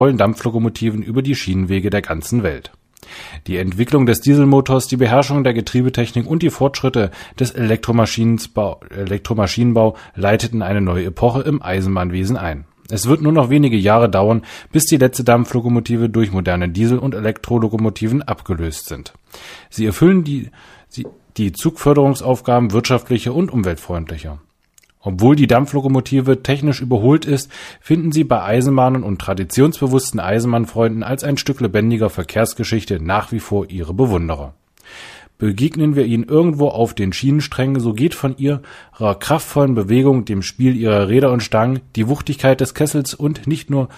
Dampflokomotiven über die Schienenwege der ganzen Welt. Die Entwicklung des Dieselmotors, die Beherrschung der Getriebetechnik und die Fortschritte des Elektromaschinenbau leiteten eine neue Epoche im Eisenbahnwesen ein. Es wird nur noch wenige Jahre dauern, bis die letzte Dampflokomotive durch moderne Diesel- und Elektrolokomotiven abgelöst sind. Sie erfüllen die Zugförderungsaufgaben wirtschaftlicher und umweltfreundlicher. Obwohl die Dampflokomotive technisch überholt ist, finden sie bei Eisenbahnern und traditionsbewussten Eisenbahnfreunden als ein Stück lebendiger Verkehrsgeschichte nach wie vor ihre Bewunderer. Begegnen wir ihnen irgendwo auf den Schienensträngen, so geht von ihrer kraftvollen Bewegung, dem Spiel ihrer Räder und Stangen, die Wuchtigkeit des Kessels und nicht nur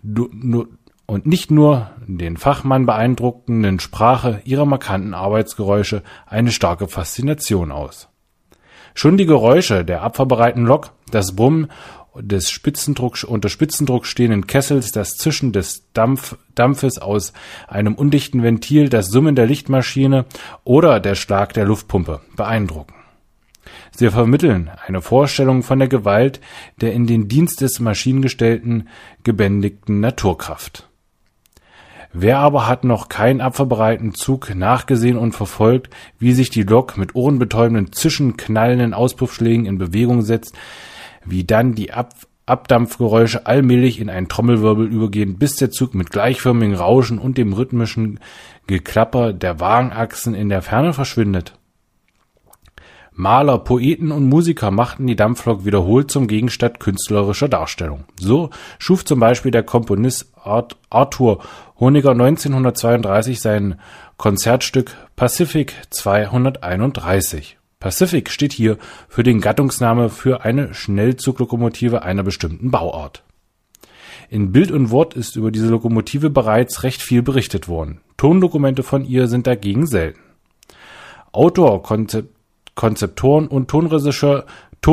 den Fachmann beeindruckenden Sprache ihrer markanten Arbeitsgeräusche eine starke Faszination aus. Schon die Geräusche der abfahrbereiten Lok, das Brummen des unter Spitzendruck stehenden Kessels, das Zischen des Dampfes aus einem undichten Ventil, das Summen der Lichtmaschine oder der Schlag der Luftpumpe beeindrucken. Sie vermitteln eine Vorstellung von der Gewalt der in den Dienst des Maschinengestellten gebändigten Naturkraft. Wer aber hat noch keinen abfahrbereiten Zug nachgesehen und verfolgt, wie sich die Lok mit ohrenbetäubenden, knallenden Auspuffschlägen in Bewegung setzt, wie dann die Abdampfgeräusche allmählich in einen Trommelwirbel übergehen, bis der Zug mit gleichförmigem Rauschen und dem rhythmischen Geklapper der Wagenachsen in der Ferne verschwindet? Maler, Poeten und Musiker machten die Dampflok wiederholt zum Gegenstand künstlerischer Darstellung. So schuf zum Beispiel der Komponist Arthur Honegger 1932 sein Konzertstück Pacific 231. Pacific steht hier für den Gattungsname für eine Schnellzuglokomotive einer bestimmten Bauart. In Bild und Wort ist über diese Lokomotive bereits recht viel berichtet worden. Tondokumente von ihr sind dagegen selten. Autor, Konzeptoren und Tonregisseur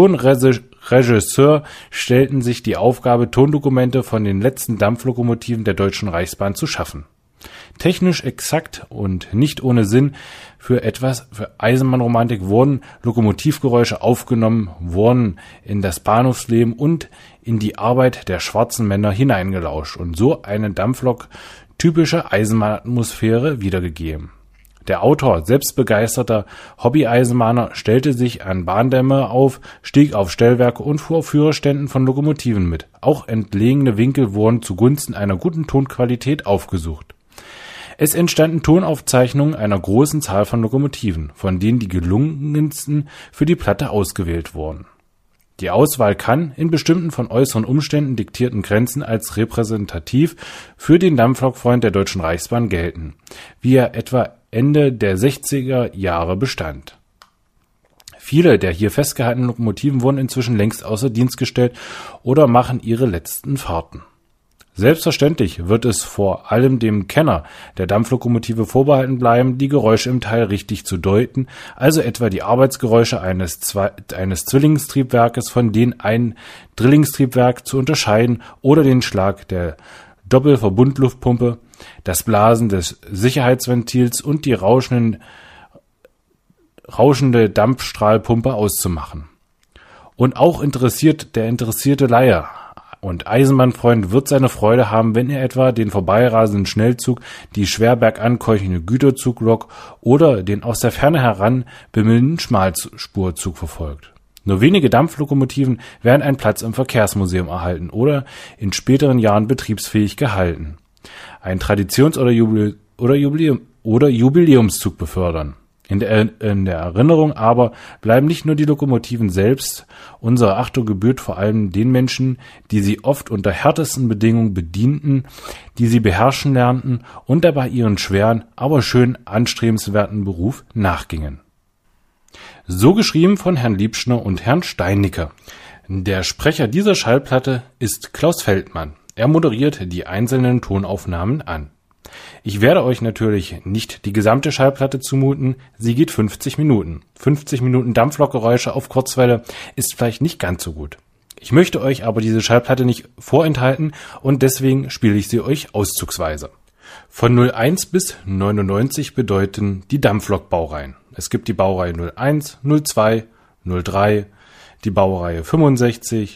stellten sich die Aufgabe, Tondokumente von den letzten Dampflokomotiven der Deutschen Reichsbahn zu schaffen. Technisch exakt und nicht ohne Sinn für Eisenbahnromantik wurden Lokomotivgeräusche aufgenommen, wurden in das Bahnhofsleben und in die Arbeit der schwarzen Männer hineingelauscht und so eine Dampflok typische Eisenbahnatmosphäre wiedergegeben. Der Autor, selbstbegeisterter Hobby-Eisenbahner, stellte sich an Bahndämme auf, stieg auf Stellwerke und fuhr auf Führerständen von Lokomotiven mit. Auch entlegene Winkel wurden zugunsten einer guten Tonqualität aufgesucht. Es entstanden Tonaufzeichnungen einer großen Zahl von Lokomotiven, von denen die gelungensten für die Platte ausgewählt wurden. Die Auswahl kann, in bestimmten von äußeren Umständen diktierten Grenzen, als repräsentativ für den Dampflokfreund der Deutschen Reichsbahn gelten, wie er etwa Ende der 60er Jahre bestand. Viele der hier festgehaltenen Lokomotiven wurden inzwischen längst außer Dienst gestellt oder machen ihre letzten Fahrten. Selbstverständlich wird es vor allem dem Kenner der Dampflokomotive vorbehalten bleiben, die Geräusche im Teil richtig zu deuten, also etwa die Arbeitsgeräusche eines Zwillingstriebwerkes von denen ein Drillingstriebwerk zu unterscheiden oder den Schlag der Doppelverbundluftpumpe, das Blasen des Sicherheitsventils und die rauschende Dampfstrahlpumpe auszumachen. Und auch der interessierte Laie und Eisenbahnfreund wird seine Freude haben, wenn er etwa den vorbeirasenden Schnellzug, die schwer bergankeuchende Güterzuglok oder den aus der Ferne heran bimmelnden Schmalspurzug verfolgt. Nur wenige Dampflokomotiven werden einen Platz im Verkehrsmuseum erhalten oder in späteren Jahren betriebsfähig gehalten, einen Traditions- oder Jubiläumszug befördern. In der Erinnerung aber bleiben nicht nur die Lokomotiven selbst, unsere Achtung gebührt vor allem den Menschen, die sie oft unter härtesten Bedingungen bedienten, die sie beherrschen lernten und dabei ihren schweren, aber schön anstrebenswerten Beruf nachgingen. So geschrieben von Herrn Liebschner und Herrn Steinnicker. Der Sprecher dieser Schallplatte ist Klaus Feldmann. Er moderiert die einzelnen Tonaufnahmen an. Ich werde euch natürlich nicht die gesamte Schallplatte zumuten, sie geht 50 Minuten. 50 Minuten Dampflokgeräusche auf Kurzwelle ist vielleicht nicht ganz so gut. Ich möchte euch aber diese Schallplatte nicht vorenthalten und deswegen spiele ich sie euch auszugsweise. Von 01 bis 99 bedeuten die Dampflokbaureihen. Es gibt die Baureihe 01, 02, 03, die Baureihe 65,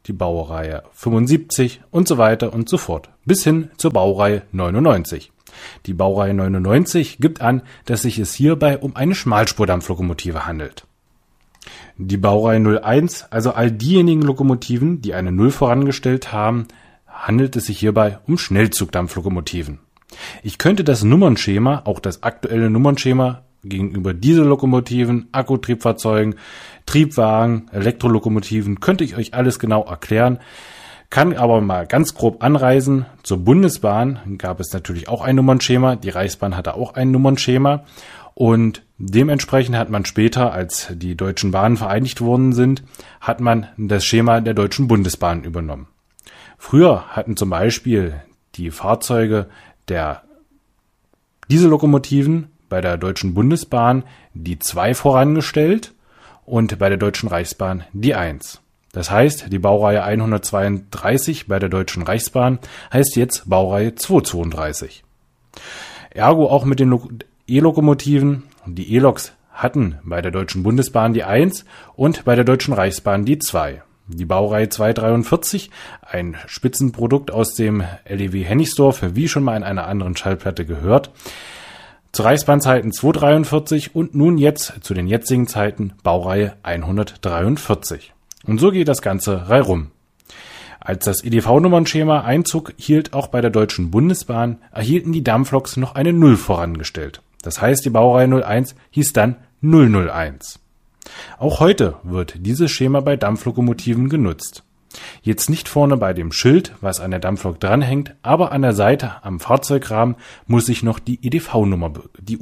die Baureihe 75 und so weiter und so fort, bis hin zur Baureihe 99. Die Baureihe 99 gibt an, dass sich es hierbei um eine Schmalspurdampflokomotive handelt. Die Baureihe 01, also all diejenigen Lokomotiven, die eine 0 vorangestellt haben, handelt es sich hierbei um Schnellzugdampflokomotiven. Ich könnte das Nummernschema, auch das aktuelle Nummernschema gegenüber Diesellokomotiven, Akkutriebfahrzeugen, Triebwagen, Elektrolokomotiven, könnte ich euch alles genau erklären, kann aber mal ganz grob anreißen. Zur Bundesbahn gab es natürlich auch ein Nummernschema, die Reichsbahn hatte auch ein Nummernschema und dementsprechend hat man später, als die Deutschen Bahnen vereinigt worden sind, hat man das Schema der Deutschen Bundesbahn übernommen. Früher hatten zum Beispiel die Fahrzeuge der Diesellokomotiven bei der Deutschen Bundesbahn die 2 vorangestellt und bei der Deutschen Reichsbahn die 1. Das heißt, die Baureihe 132 bei der Deutschen Reichsbahn heißt jetzt Baureihe 232. Ergo auch mit den E-Lokomotiven. Die E-Loks hatten bei der Deutschen Bundesbahn die 1 und bei der Deutschen Reichsbahn die 2. Die Baureihe 243, ein Spitzenprodukt aus dem LEW Hennigsdorf, wie schon mal in einer anderen Schallplatte gehört. Zu Reichsbahnzeiten 243 und nun jetzt zu den jetzigen Zeiten Baureihe 143. Und so geht das Ganze reihum. Als das EDV-Nummernschema Einzug hielt, auch bei der Deutschen Bundesbahn, erhielten die Dampfloks noch eine 0 vorangestellt. Das heißt, die Baureihe 01 hieß dann 001. Auch heute wird dieses Schema bei Dampflokomotiven genutzt. Jetzt nicht vorne bei dem Schild, was an der Dampflok dranhängt, aber an der Seite am Fahrzeugrahmen muss sich noch die EDV-Nummer, die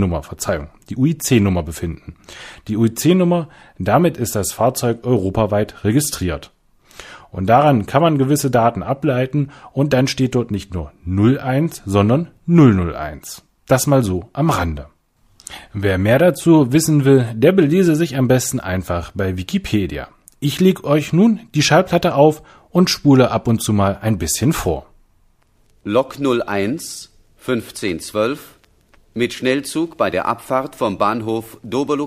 UIC-Nummer befinden. Die UIC-Nummer, damit ist das Fahrzeug europaweit registriert. Und daran kann man gewisse Daten ableiten und dann steht dort nicht nur 01, sondern 001. Das mal so am Rande. Wer mehr dazu wissen will, der belese sich am besten einfach bei Wikipedia. Ich lege euch nun die Schallplatte auf und spule ab und zu mal ein bisschen vor. Lok 01 1512 mit Schnellzug bei der Abfahrt vom Bahnhof Doberlo